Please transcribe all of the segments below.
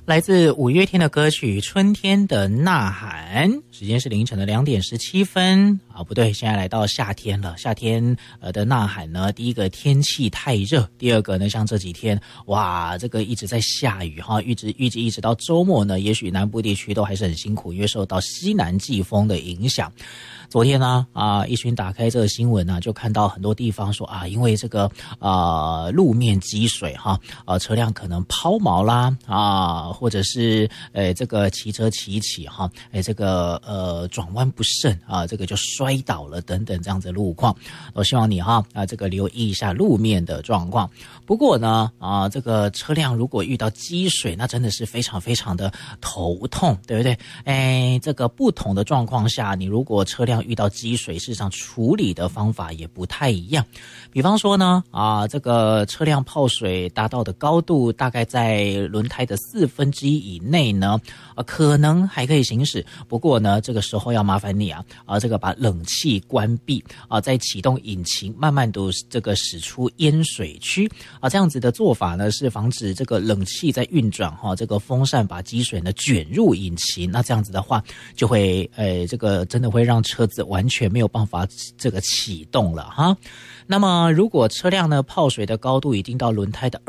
来自五月天的歌曲《春天的呐喊》，时间是凌晨的2点17分啊，不对，现在来到夏天了。夏天的呐喊呢，第一个天气太热，第二个呢，像这几天哇，这个一直在下雨哈，预计一直到周末呢，也许南部地区都还是很辛苦，因为受到西南季风的影响。昨天呢一群打开这个新闻呢，就看到很多地方说因为这个路面积水哈，车辆可能抛锚啦或者是这个骑车骑一骑哈，这个转弯不慎这个就摔倒了等等这样子的路况。我希望你这个留意一下路面的状况。不过呢这个车辆如果遇到积水，那真的是非常非常的头痛，对不对？这个不同的状况下，你如果车辆遇到积水，事实上处理的方法也不太一样。比方说呢这个车辆泡水达到的高度大概在轮胎的1/4以内呢可能还可以行驶。不过呢这个时候要麻烦你这个把冷气关闭再启动引擎，慢慢的这个驶出淹水区这样子的做法呢，是防止这个冷气在运转这个风扇把积水呢卷入引擎。那这样子的话就会这个真的会让车子完全没有办法这个启动了哈。那么如果车辆呢泡水的高度已经到轮胎的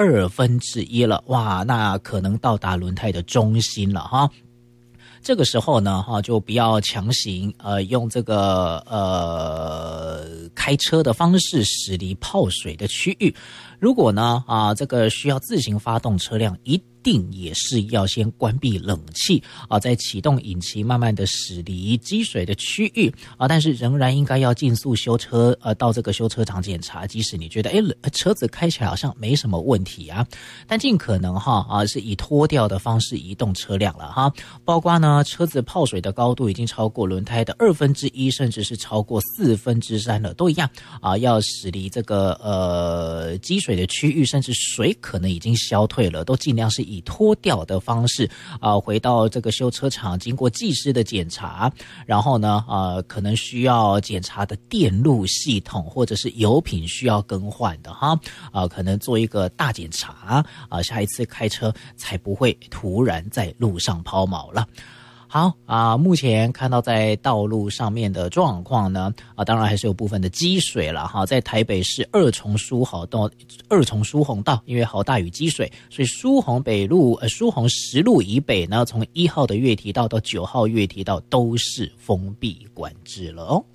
1/2了，哇，那可能到达轮胎的中心了哈。这个时候呢就不要强行用这个开车的方式驶离泡水的区域。如果呢这个需要自行发动车辆，一定也是要先关闭冷气再启动引擎，慢慢的驶离积水的区域但是仍然应该要尽速修车到这个修车厂检查。即使你觉得车子开起来好像没什么问题但尽可能是以拖吊的方式移动车辆了包括呢车子泡水的高度已经超过轮胎的1/2，甚至是超过3/4了，都一样要驶离这个积水的区域，甚至水可能已经消退了，都尽量是以拖吊的方式回到这个修车厂，经过技师的检查，然后呢可能需要检查的电路系统或者是油品需要更换的可能做一个大检查下一次开车才不会突然在路上抛锚了。好目前看到在道路上面的状况呢当然还是有部分的积水了在台北市二重疏洪道，因为好大雨积水，所以疏洪实路以北呢，从1号的月堤道到9号月堤道都是封闭管制了哦。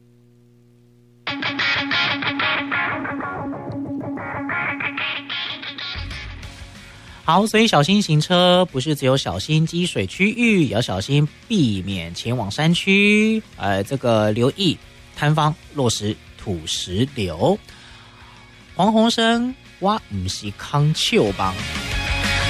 好，所以小心行车不是只有小心积水区域，也要小心避免前往山区。这个留意摊方落实土石流。黄鸿升，我不是康笑帮。